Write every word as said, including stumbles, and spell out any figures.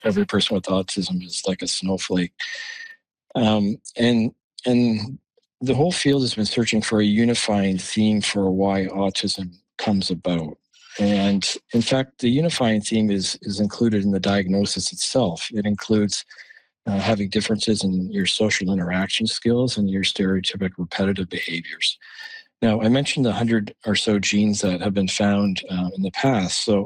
every person with autism is like a snowflake. Um, and and the whole field has been searching for a unifying theme for why autism comes about. And in fact, the unifying theme is is included in the diagnosis itself. It includes uh, having differences in your social interaction skills and your stereotypic repetitive behaviors. Now, I mentioned the hundred or so genes that have been found uh, in the past. So